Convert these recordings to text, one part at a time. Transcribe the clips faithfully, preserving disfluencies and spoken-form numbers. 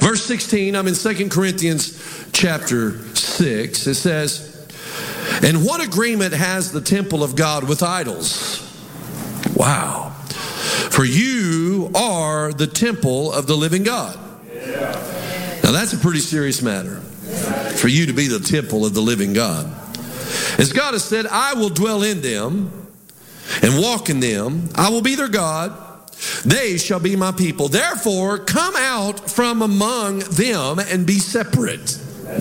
Verse sixteen, I'm in Second Corinthians chapter six. It says, and what agreement has the temple of God with idols? Wow. For you are the temple of the living God. Now that's a pretty serious matter. For you to be the temple of the living God. As God has said, I will dwell in them and walk in them. I will be their God. They shall be my people. Therefore, come out from among them and be separate.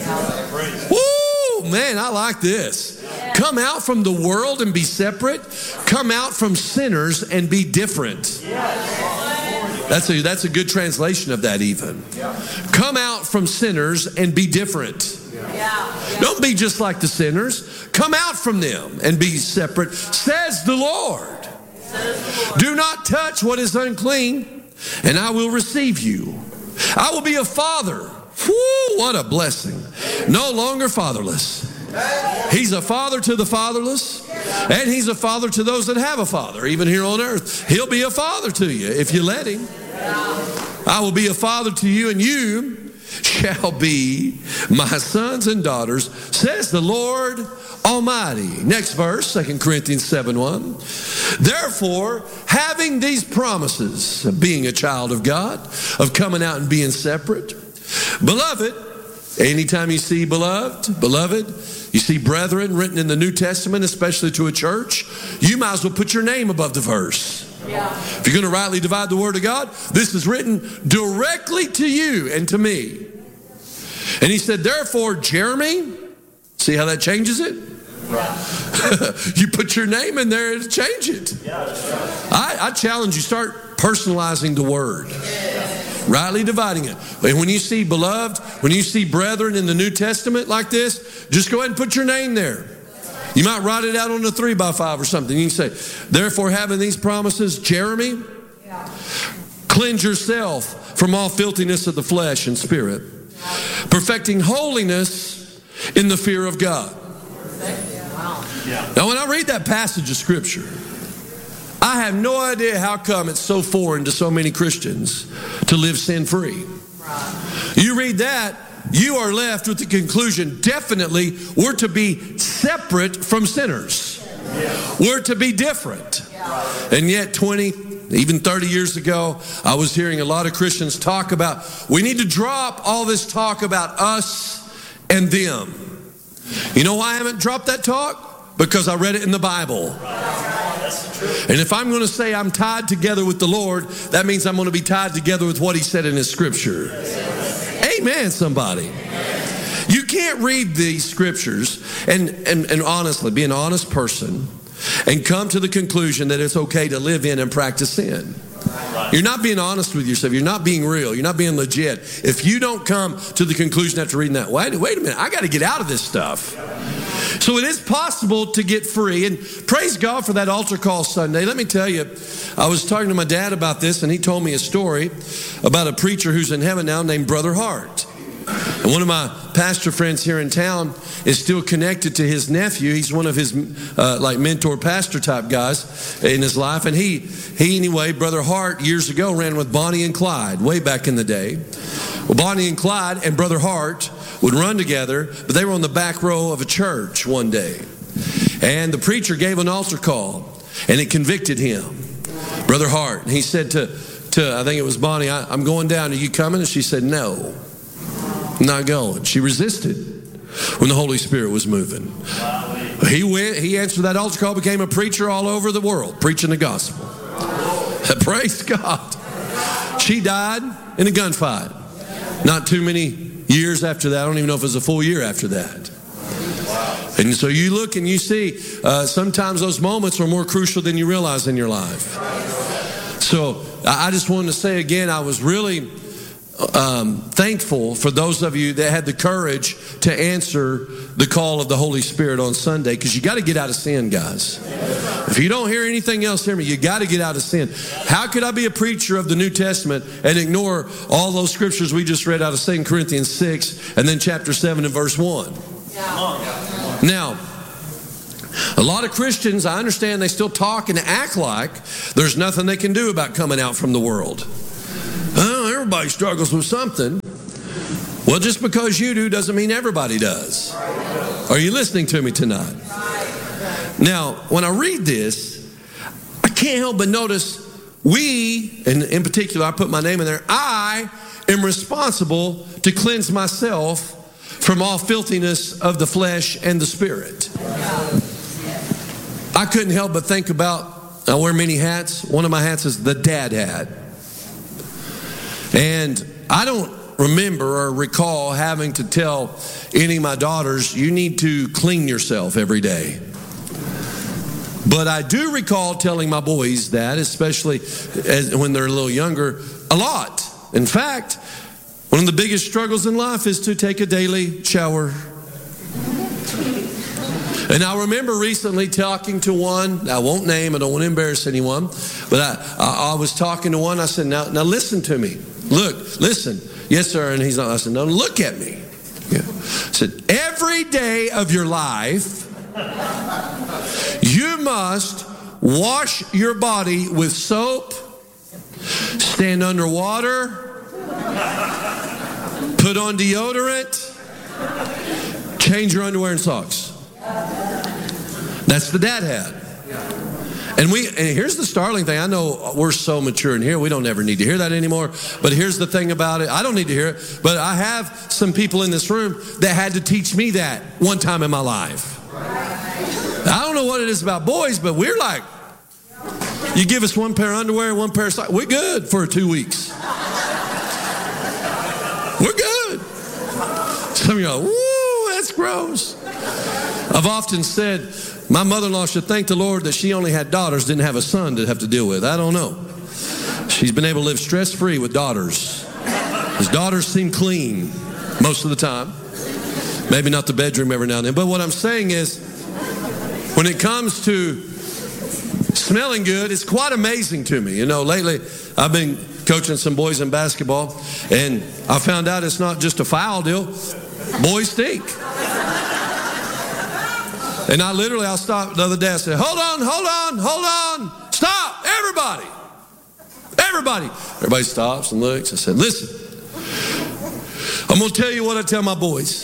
Woo, man, I like this. Come out from the world and be separate. Come out from sinners and be different. That's a, that's a good translation of that even. Come out from sinners and be different. Don't be just like the sinners. Come out from them and be separate, says the Lord. Do not touch what is unclean, and I will receive you. I will be a father. Woo, what a blessing. No longer fatherless. He's a father to the fatherless, and he's a father to those that have a father. Even here on earth, he'll be a father to you if you let him. I will be a father to you, and you shall be my sons and daughters, says the Lord Almighty. Next verse, Second Corinthians seven one. Therefore, having these promises of being a child of God, of coming out and being separate, beloved, anytime you see beloved, beloved, you see brethren written in the New Testament, especially to a church, you might as well put your name above the verse. Yeah. If you're going to rightly divide the word of God, this is written directly to you and to me. And he said, therefore, Jeremy, see how that changes it? Right. You put your name in there to change it. Yeah, that's right. I, I challenge you, start personalizing the word. Rightly dividing it. And when you see beloved, when you see brethren in the New Testament like this, just go ahead and put your name there. You might write it out on a three by five or something. You can say, therefore having these promises, Jeremy, yeah. Cleanse yourself from all filthiness of the flesh and spirit, perfecting holiness in the fear of God. Yeah. Now when I read that passage of Scripture, I have no idea how come it's so foreign to so many Christians to live sin-free. Right. You read that, you are left with the conclusion, definitely, we're to be separate from sinners. Yeah. We're to be different. Yeah. And yet twenty, even thirty years ago, I was hearing a lot of Christians talk about, we need to drop all this talk about us and them. You know why I haven't dropped that talk? Because I read it in the Bible. And if I'm going to say I'm tied together with the Lord, that means I'm going to be tied together with what he said in his scripture. Amen, somebody. You can't read these scriptures and, and, and honestly be an honest person and come to the conclusion that it's okay to live in and practice sin. You're not being honest with yourself. You're not being real. You're not being legit. If you don't come to the conclusion after reading that, wait, wait a minute, I got to get out of this stuff. So it is possible to get free. And praise God for that altar call Sunday. Let me tell you, I was talking to my dad about this, and he told me a story about a preacher who's in heaven now named Brother Hart. And one of my pastor friends here in town is still connected to his nephew. He's one of his uh, like mentor pastor type guys in his life. And he, he anyway, Brother Hart years ago ran with Bonnie and Clyde way back in the day. Well, Bonnie and Clyde and Brother Hart would run together, but they were on the back row of a church one day. And the preacher gave an altar call, and it convicted him, Brother Hart. And he said to, to I think it was Bonnie, I, I'm going down. Are you coming? And she said, no. Not going. She resisted when the Holy Spirit was moving. He went, he answered that altar call, became a preacher all over the world, preaching the gospel. Praise God. She died in a gunfight. Not too many years after that. I don't even know if it was a full year after that. And so you look and you see, uh, sometimes those moments are more crucial than you realize in your life. So I just wanted to say again, I was really Um, thankful for those of you that had the courage to answer the call of the Holy Spirit on Sunday, because you got to get out of sin, guys. If you don't hear anything else, hear me. You got to get out of sin. How could I be a preacher of the New Testament and ignore all those scriptures we just read out of Second Corinthians six and then chapter seven and verse one? Now, a lot of Christians, I understand, they still talk and act like there's nothing they can do about coming out from the world. Oh, everybody struggles with something. Well, just because you do doesn't mean everybody does. Are you listening to me tonight? Now, when I read this, I can't help but notice we, and in particular, I put my name in there, I am responsible to cleanse myself from all filthiness of the flesh and the spirit. I couldn't help but think about, I wear many hats. One of my hats is the dad hat. And I don't remember or recall having to tell any of my daughters, you need to clean yourself every day. But I do recall telling my boys that, especially as, when they're a little younger, a lot. In fact, one of the biggest struggles in life is to take a daily shower. And I remember recently talking to one, I won't name, I don't want to embarrass anyone, but I, I, I was talking to one, I said, now, now listen to me. Look, listen. Yes, sir. And he's not, I said, no, look at me. Yeah. I said, every day of your life, you must wash your body with soap, stand under water, put on deodorant, change your underwear and socks. That's the dad hat. And we and here's the startling thing. I know we're so mature in here, we don't ever need to hear that anymore. But here's the thing about it. I don't need to hear it. But I have some people in this room that had to teach me that one time in my life. I don't know what it is about boys, but we're like, you give us one pair of underwear, one pair of socks, we're good for two weeks. We're good. Some of you are, woo, that's gross. I've often said, my mother-in-law should thank the Lord that she only had daughters, didn't have a son to have to deal with. I don't know. She's been able to live stress-free with daughters. His daughters seem clean most of the time. Maybe not the bedroom every now and then. But what I'm saying is, when it comes to smelling good, it's quite amazing to me. You know, lately I've been coaching some boys in basketball, and I found out it's not just a foul deal. Boys stink. And I literally, I stopped the other day, I said, hold on, hold on, hold on, stop, everybody, everybody. Everybody stops and looks. I said, listen, I'm going to tell you what I tell my boys.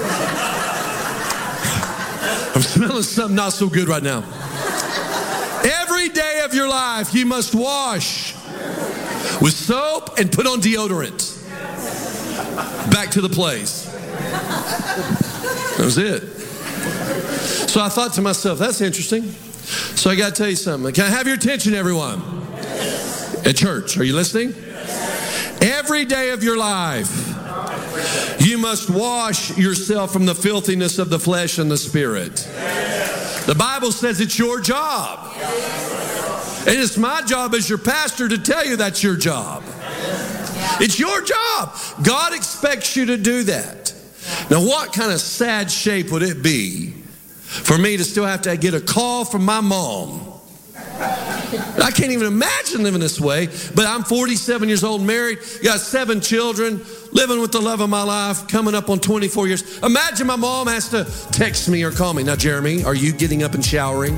I'm smelling something not so good right now. Every day of your life, you must wash with soap and put on deodorant. Back to the place. That was it. So I thought to myself, that's interesting. So I got to tell you something. Can I have your attention, everyone? At church, are you listening? Every day of your life, you must wash yourself from the filthiness of the flesh and the spirit. The Bible says it's your job. And it's my job as your pastor to tell you that's your job. It's your job. God expects you to do that. Now, what kind of sad shape would it be for me to still have to get a call from my mom? I can't even imagine living this way, but I'm forty-seven years old, married, got seven children, living with the love of my life, coming up on twenty-four years. Imagine my mom has to text me or call me. Now, Jeremy, are you getting up and showering?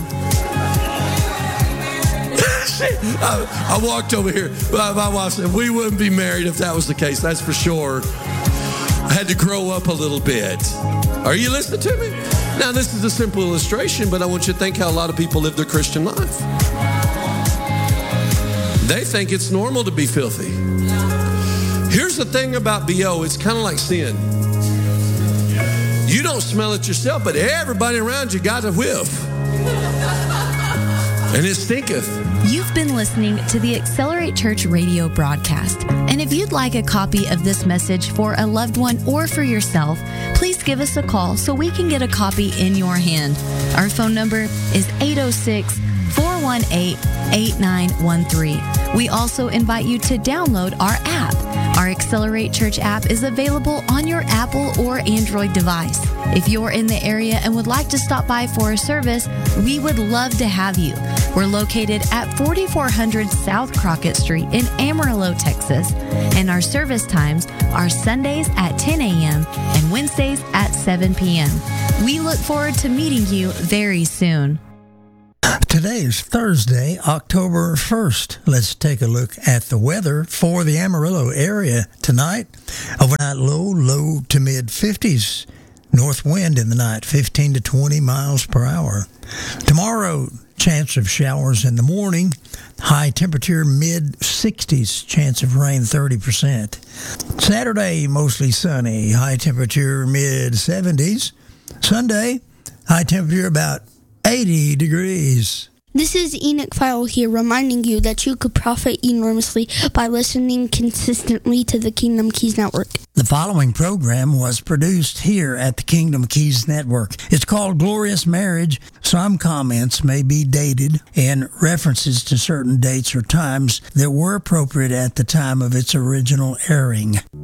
I, I walked over here. My, my wife said, we wouldn't be married if that was the case. That's for sure. I had to grow up a little bit. Are you listening to me? Now, this is a simple illustration, but I want you to think how a lot of people live their Christian life. They think it's normal to be filthy. Here's the thing about B O. It's kind of like sin. You don't smell it yourself, but everybody around you got a whiff. And it stinketh. You've been listening to the Accelerate Church radio broadcast. And if you'd like a copy of this message for a loved one or for yourself, please give us a call so we can get a copy in your hand. Our phone number is eight oh six, four one eight, eight nine one three. We also invite you to download our app. Our Accelerate Church app is available on your Apple or Android device. If you're in the area and would like to stop by for a service, we would love to have you. We're located at forty-four hundred South Crockett Street in Amarillo, Texas. And our service times are Sundays at ten a.m. and Wednesdays at seven p.m. We look forward to meeting you very soon. Today is Thursday, October first. Let's take a look at the weather for the Amarillo area tonight. Overnight low, low to mid fifties. North wind in the night, fifteen to twenty miles per hour. Tomorrow, chance of showers in the morning. High temperature mid sixties. Chance of rain thirty percent. Saturday, mostly sunny. High temperature mid seventies. Sunday, high temperature about eighty degrees. This is Enoch File here, reminding you that you could profit enormously by listening consistently to the Kingdom Keys Network. The following program was produced here at the Kingdom Keys Network. It's called Glorious Marriage. Some comments may be dated and references to certain dates or times that were appropriate at the time of its original airing.